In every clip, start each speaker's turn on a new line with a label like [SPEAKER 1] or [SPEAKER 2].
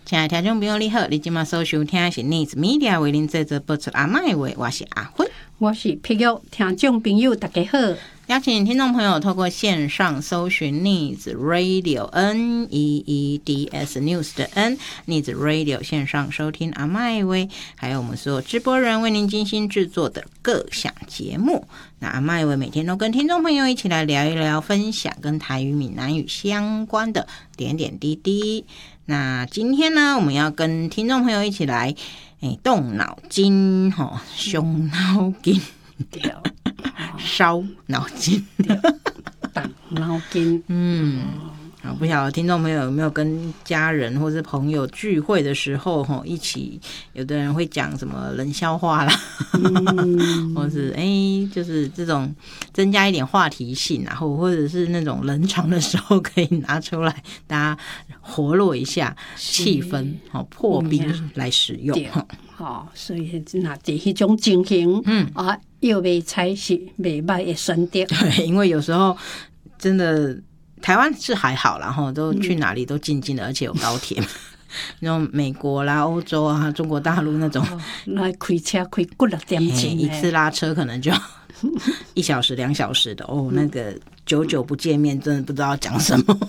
[SPEAKER 1] 亲爱的听众朋友你好，你今晚所收听的是 News Media 为您制作播出阿麦话，我是阿辉，
[SPEAKER 2] 我是碧玉。听众朋友大家好，
[SPEAKER 1] 邀请听众朋友透过线上搜寻 News Radio NEEDS News 的 News Radio 线上收听阿麦话，还有我们所有直播人为您精心制作的各项节目。那阿麦话每天都跟听众朋友一起来聊一聊，分享跟台语闽南语相关的点点滴滴。那今天呢，我们要跟听众朋友一起来动脑筋伤脑筋烧脑筋
[SPEAKER 2] 动脑筋
[SPEAKER 1] 不晓得听众朋友有没有跟家人或是朋友聚会的时候一起，有的人会讲什么冷笑话啦或是就是这种增加一点话题性，然后或者是那种冷场的时候可以拿出来大家活络一下气氛破冰来使用
[SPEAKER 2] 所以那在那种情形又袂采是袂歹的选择。
[SPEAKER 1] 对，因为有时候真的台湾是还好啦，都去哪里都近近的，而且有高铁那种美国啦、欧洲啊、中国大陆那种
[SPEAKER 2] 来开车开几6点钟
[SPEAKER 1] 一次拉车可能就1小时2小时的那个久久不见面真的不知道讲什么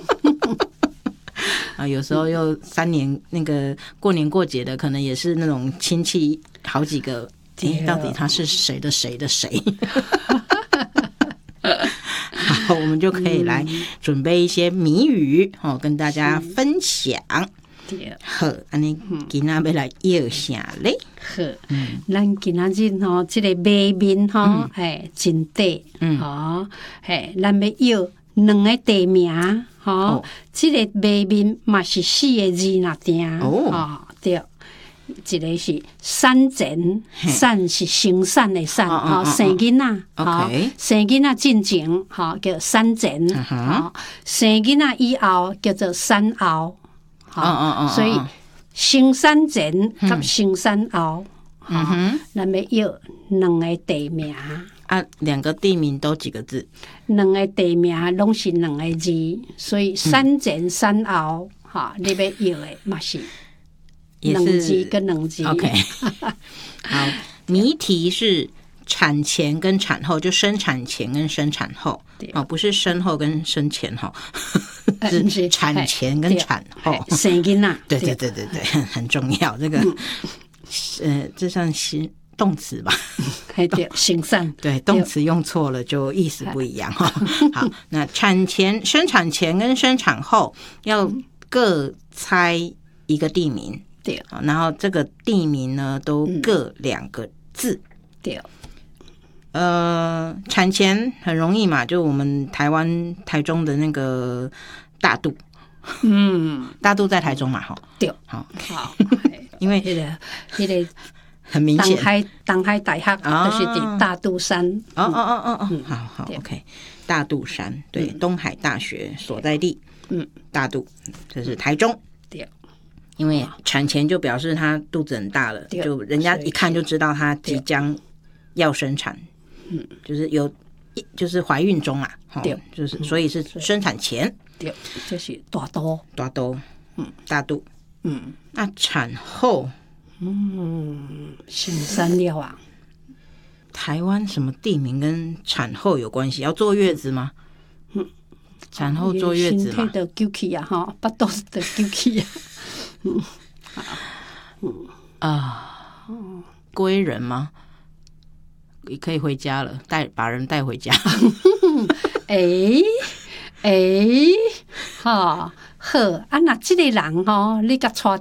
[SPEAKER 1] 有时候又3年那个过年过节的可能也是那种亲戚好几个到底他是谁的谁的谁好，我们就可以来准备一些谜语跟大家分享。好，安尼今仔要来要啥咧？
[SPEAKER 2] 好，咱今仔日这个谜面真短咱要要2个地名这个谜面嘛是4个字那定对。一个是产前，产是生产的产生囡仔生囡仔进前叫产前生囡仔以后叫做产后所以生产前跟生产后咱要要2个地名
[SPEAKER 1] 2个地名都几个字
[SPEAKER 2] ？2个地名拢是2个字，所以产前产后你要要的嘛是2字跟2字
[SPEAKER 1] OK 好，谜题是产前跟产后，就生产前跟生产后不是生后跟生前是产前跟产后
[SPEAKER 2] 生囡仔
[SPEAKER 1] 对对对对对，很重要这个这算是动词吧
[SPEAKER 2] 对，生产
[SPEAKER 1] 对，动词用错了就意思不一样好，那生产前跟生产后要各猜一个地名
[SPEAKER 2] 对，
[SPEAKER 1] 然后这个地名呢都各2个字
[SPEAKER 2] 对，
[SPEAKER 1] 产前很容易嘛，就我们台中的那个大肚大肚在台中嘛
[SPEAKER 2] 对，
[SPEAKER 1] 好因为
[SPEAKER 2] 那个
[SPEAKER 1] 很明显
[SPEAKER 2] 东海大学就是在大肚山
[SPEAKER 1] 好 OK 大肚山对，东海大学所在地大肚这是台中
[SPEAKER 2] 对，
[SPEAKER 1] 因为产前就表示他肚子很大了，就人家一看就知道他即将要生产就是怀孕中就是所以是生产前
[SPEAKER 2] 对，就是大肚
[SPEAKER 1] 大肚那产后
[SPEAKER 2] 生产了
[SPEAKER 1] 台湾什么地名跟产后有关系？要坐月子吗？产后坐月子嘛，
[SPEAKER 2] 身体就揪起巴肚就揪起
[SPEAKER 1] 归人吗？可以回家了，把人带回家
[SPEAKER 2] 好那这个人你甲带